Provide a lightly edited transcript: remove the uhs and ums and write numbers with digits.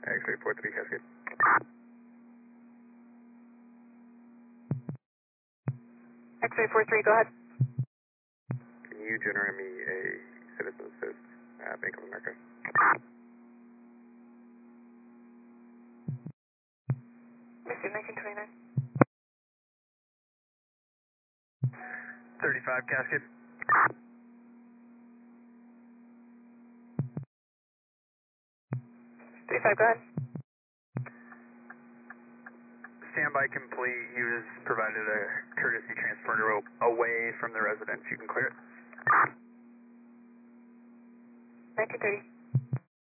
X-ray 43 Cascade. X-ray 43, go ahead. Can you generate me a citizen assist at Bank of America? Missing 1929. 35 Cascade. 35, go ahead. Standby complete. He was provided a courtesy transporter away from the residence. You can clear it. 1930.